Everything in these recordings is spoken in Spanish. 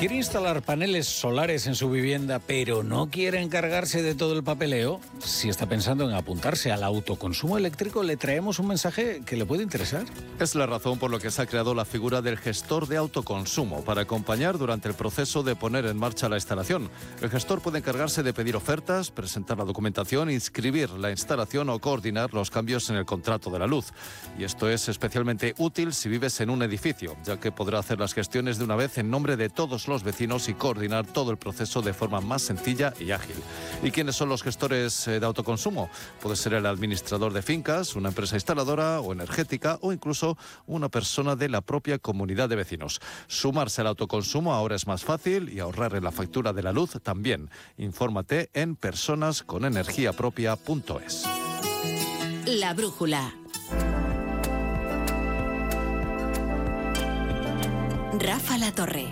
¿Quiere instalar paneles solares en su vivienda, pero no quiere encargarse de todo el papeleo? Si está pensando en apuntarse al autoconsumo eléctrico, le traemos un mensaje que le puede interesar. Es la razón por la que se ha creado la figura del gestor de autoconsumo, para acompañar durante el proceso de poner en marcha la instalación. El gestor puede encargarse de pedir ofertas, presentar la documentación, inscribir la instalación o coordinar los cambios en el contrato de la luz. Y esto es especialmente útil si vives en un edificio, ya que podrá hacer las gestiones de una vez en nombre de todos los vecinos y coordinar todo el proceso de forma más sencilla y ágil. ¿Y quiénes son los gestores de autoconsumo? Puede ser el administrador de fincas, una empresa instaladora o energética o incluso una persona de la propia comunidad de vecinos. Sumarse al autoconsumo ahora es más fácil y ahorrar en la factura de la luz también. Infórmate en personasconenergiapropia.es. La brújula. Rafa La Torre.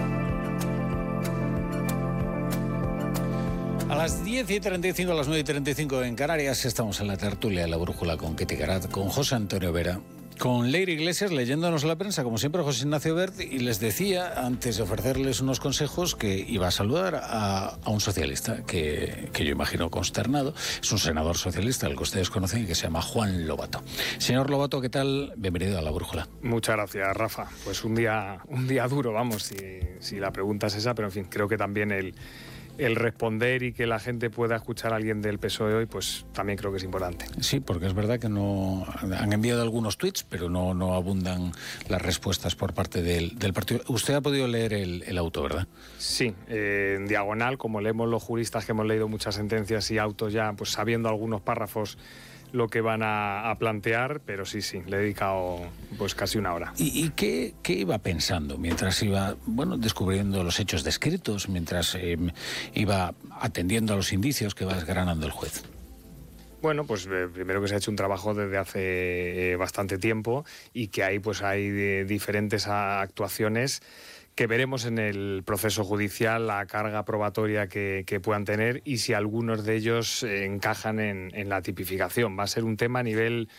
A las 10:35, a las 9:35 en Canarias, estamos en la tertulia de La Brújula con Ketty Garat, con José Antonio Vera, con Leire Iglesias leyéndonos la prensa, como siempre José Ignacio Bert, y les decía, antes de ofrecerles unos consejos, que iba a saludar a un socialista que yo imagino consternado. Es un senador socialista, el que ustedes conocen, y que se llama Juan Lobato. Señor Lobato, ¿qué tal? Bienvenido a La Brújula. Muchas gracias, Rafa. Pues un día duro, vamos, si la pregunta es esa, pero en fin, creo que también el responder y que la gente pueda escuchar a alguien del PSOE hoy, pues también creo que es importante. Sí, porque es verdad que no han enviado algunos tuits, pero no abundan las respuestas por parte del partido. Usted ha podido leer el auto, ¿verdad? Sí, en diagonal, como leemos los juristas que hemos leído muchas sentencias y autos ya, pues sabiendo algunos párrafos lo que van a plantear, pero sí, le he dedicado pues casi una hora. ¿Y qué iba pensando mientras iba descubriendo los hechos descritos, mientras iba atendiendo a los indicios que va desgranando el juez? Bueno, pues primero que se ha hecho un trabajo desde hace bastante tiempo y que ahí pues hay diferentes actuaciones que veremos en el proceso judicial, la carga probatoria que puedan tener y si algunos de ellos encajan en la tipificación. Va a ser un tema a nivel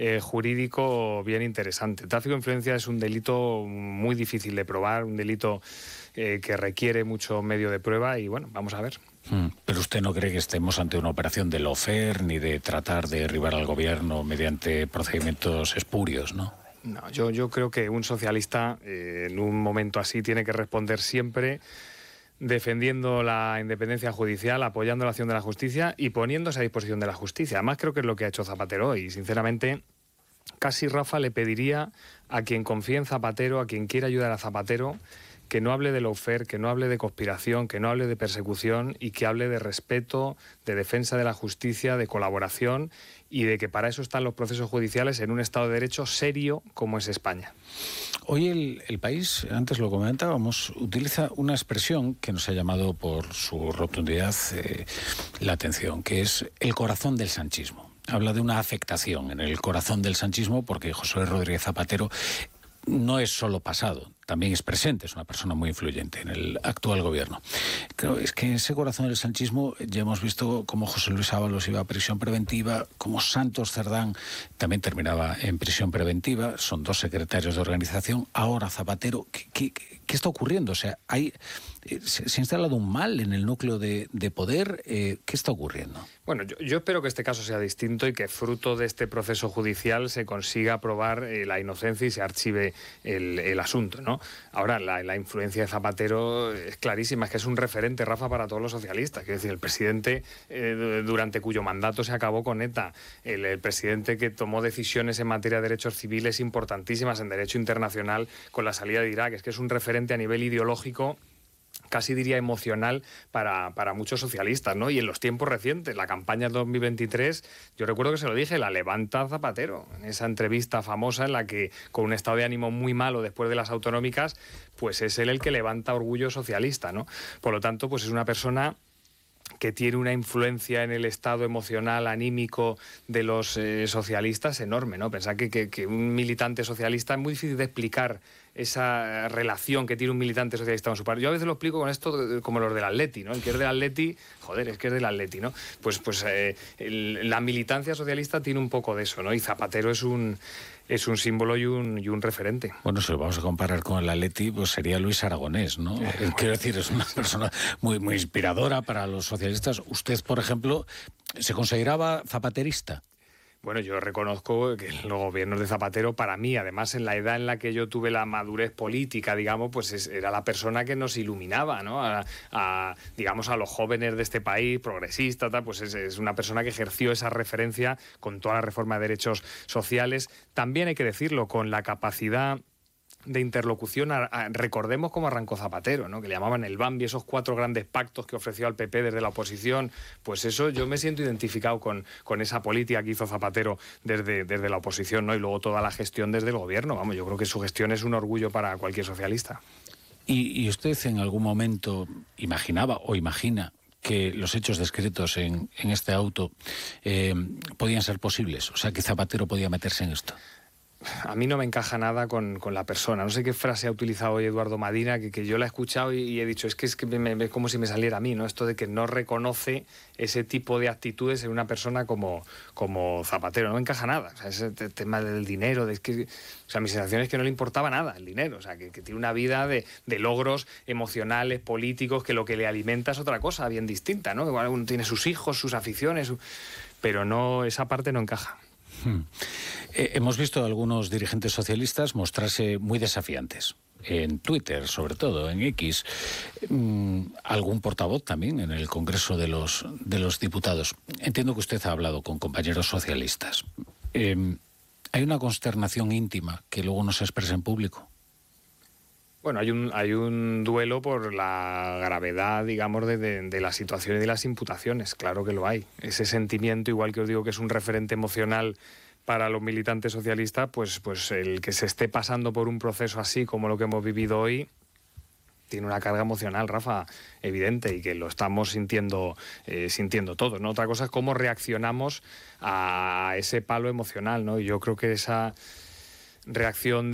jurídico bien interesante. Tráfico de influencia es un delito muy difícil de probar, un delito que requiere mucho medio de prueba y bueno, vamos a ver. Pero usted no cree que estemos ante una operación de lawfare ni de tratar de derribar al gobierno mediante procedimientos espurios, ¿no? No, yo creo que un socialista en un momento así tiene que responder siempre defendiendo la independencia judicial, apoyando la acción de la justicia y poniéndose a disposición de la justicia. Además creo que es lo que ha hecho Zapatero hoy. Sinceramente, casi Rafa le pediría a quien confíe en Zapatero, a quien quiera ayudar a Zapatero, que no hable de lawfare, que no hable de conspiración, que no hable de persecución y que hable de respeto, de defensa de la justicia, de colaboración y de que para eso están los procesos judiciales en un Estado de Derecho serio como es España. Hoy el país, antes lo comentábamos, utiliza una expresión que nos ha llamado por su rotundidad la atención, que es el corazón del sanchismo. Habla de una afectación en el corazón del sanchismo porque José Rodríguez Zapatero no es solo pasado, también es presente, es una persona muy influyente en el actual gobierno. Creo es que en ese corazón del sanchismo ya hemos visto cómo José Luis Ábalos iba a prisión preventiva, cómo Santos Cerdán también terminaba en prisión preventiva, son dos secretarios de organización, ahora Zapatero. ¿Qué está ocurriendo? O sea, se ha instalado un mal en el núcleo de poder. ¿Qué está ocurriendo? Bueno, yo espero que este caso sea distinto y que fruto de este proceso judicial se consiga probar la inocencia y se archive el asunto, ¿no? Ahora, la influencia de Zapatero es clarísima, es que es un referente, Rafa, para todos los socialistas. Quiero decir, el presidente durante cuyo mandato se acabó con ETA, el presidente que tomó decisiones en materia de derechos civiles importantísimas en derecho internacional con la salida de Irak, es que es un referente a nivel ideológico, casi diría emocional para muchos socialistas, ¿no? Y en los tiempos recientes, la campaña 2023, yo recuerdo que se lo dije, la levanta Zapatero, en esa entrevista famosa en la que, con un estado de ánimo muy malo después de las autonómicas, pues es él el que levanta orgullo socialista, ¿no? Por lo tanto, pues es una persona que tiene una influencia en el estado emocional, anímico de los socialistas enorme, ¿no? Pensar que un militante socialista es muy difícil de explicar esa relación que tiene un militante socialista con su padre. Yo a veces lo explico con esto como los del Atleti, ¿no? El que es del Atleti, joder, es que es del Atleti, ¿no? Pues la militancia socialista tiene un poco de eso, ¿no? Y Zapatero es un Es un símbolo y un referente. Bueno, si lo vamos a comparar con el Atleti, pues sería Luis Aragonés, ¿no? Quiero decir, es una persona muy, muy inspiradora para los socialistas. Usted, por ejemplo, ¿se consideraba zapaterista? Bueno, yo reconozco que los gobiernos de Zapatero, para mí, además en la edad en la que yo tuve la madurez política, digamos, pues era la persona que nos iluminaba, ¿no? Digamos, a los jóvenes de este país, progresistas, tal, pues es una persona que ejerció esa referencia con toda la reforma de derechos sociales. También hay que decirlo, con la capacidad de interlocución. Recordemos cómo arrancó Zapatero, ¿no? Que le llamaban el Bambi, esos 4 grandes pactos que ofreció al PP desde la oposición. Pues eso, yo me siento identificado con esa política que hizo Zapatero desde la oposición, ¿no? Y luego toda la gestión desde el gobierno. Vamos, yo creo que su gestión es un orgullo para cualquier socialista. ¿Y usted en algún momento imaginaba o imagina que los hechos descritos en este auto podían ser posibles? O sea, que Zapatero podía meterse en esto. A mí no me encaja nada con la persona. No sé qué frase ha utilizado hoy Eduardo Madina, que yo la he escuchado y he dicho, es que es como si me saliera a mí, ¿no? Esto de que no reconoce ese tipo de actitudes en una persona como Zapatero. No me encaja nada. O sea, ese tema del dinero, mi sensación es que no le importaba nada el dinero. O sea, que tiene una vida de logros emocionales, políticos, que lo que le alimenta es otra cosa bien distinta, ¿no? Igual uno tiene sus hijos, sus aficiones, pero no, esa parte no encaja. Hemos visto a algunos dirigentes socialistas mostrarse muy desafiantes. En Twitter, sobre todo, en X. Algún portavoz también en el Congreso de los Diputados. Entiendo que usted ha hablado con compañeros socialistas. ¿Hay una consternación íntima que luego no se expresa en público? Bueno, hay un duelo por la gravedad, digamos, de la situación y de las imputaciones. Claro que lo hay. Ese sentimiento, igual que os digo que es un referente emocional para los militantes socialistas, pues el que se esté pasando por un proceso así como lo que hemos vivido hoy tiene una carga emocional, Rafa, evidente, y que lo estamos sintiendo todos, ¿no? Otra cosa es cómo reaccionamos a ese palo emocional, ¿no? Y yo creo que esa reacción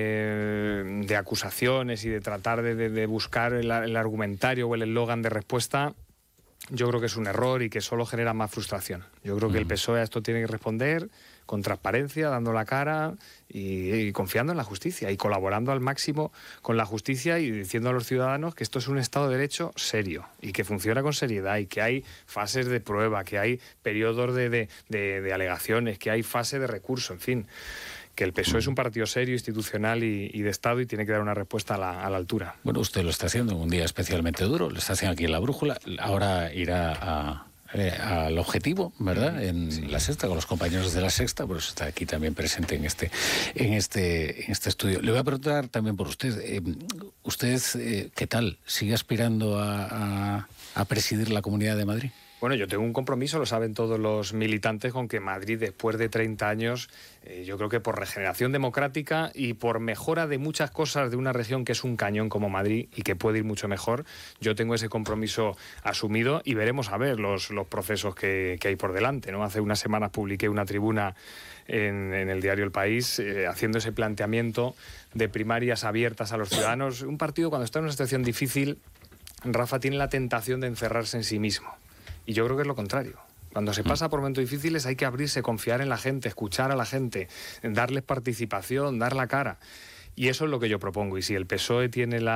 de acusaciones y de tratar de buscar el argumentario o el eslogan de respuesta, yo creo que es un error y que solo genera más frustración. Yo creo que el PSOE a esto tiene que responder con transparencia, dando la cara y confiando en la justicia y colaborando al máximo con la justicia y diciendo a los ciudadanos que esto es un Estado de Derecho serio y que funciona con seriedad y que hay fases de prueba, que hay periodos de alegaciones, que hay fase de recurso, en fin, que el PSOE es un partido serio, institucional y de Estado y tiene que dar una respuesta a la altura. Bueno, usted lo está haciendo en un día especialmente duro, lo está haciendo aquí en La Brújula, ahora irá al Objetivo, ¿verdad? En La Sexta, con los compañeros de La Sexta, por eso está aquí también presente en este estudio. Le voy a preguntar también por usted. ¿Usted qué tal? ¿Sigue aspirando a presidir la Comunidad de Madrid? Bueno, yo tengo un compromiso, lo saben todos los militantes, con que Madrid, después de 30 años, yo creo que por regeneración democrática y por mejora de muchas cosas de una región que es un cañón como Madrid y que puede ir mucho mejor, yo tengo ese compromiso asumido y veremos a ver los procesos que hay por delante, ¿no? Hace unas semanas publiqué una tribuna en el diario El País haciendo ese planteamiento de primarias abiertas a los ciudadanos. Un partido, cuando está en una situación difícil, Rafa, tiene la tentación de encerrarse en sí mismo. Y yo creo que es lo contrario. Cuando se pasa por momentos difíciles hay que abrirse, confiar en la gente, escuchar a la gente, darles participación, dar la cara. Y eso es lo que yo propongo. Y si el PSOE tiene